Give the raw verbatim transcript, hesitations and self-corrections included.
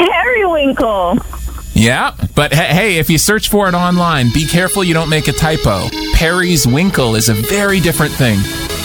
Periwinkle. Yeah, but he- hey, if you search for it online, be careful you don't make a typo. Perry's Winkle is a very different thing.